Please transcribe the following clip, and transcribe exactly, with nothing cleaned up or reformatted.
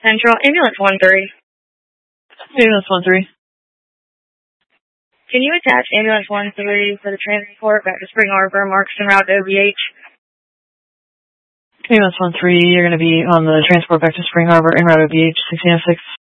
Central, ambulance one three. Ambulance one three. Can you attach ambulance one three for the transport back to Spring Arbor, Marks en route to O B H? Ambulance one three, you're going to be on the transport back to Spring Arbor en route to O B H, sixteen oh six.